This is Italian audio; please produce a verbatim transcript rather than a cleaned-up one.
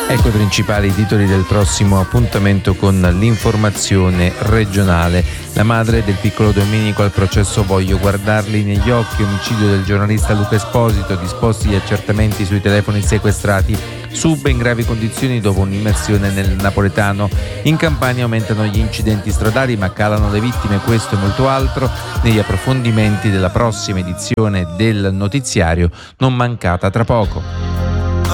Ecco i principali titoli del prossimo appuntamento con l'informazione regionale. La madre del piccolo Domenico al processo Voglio guardarli negli occhi, omicidio del giornalista Luca Esposito, disposti gli accertamenti sui telefoni sequestrati. Sub in gravi condizioni dopo un'immersione nel napoletano. In Campania aumentano gli incidenti stradali ma calano le vittime, questo e molto altro negli approfondimenti della prossima edizione del notiziario, non mancata tra poco.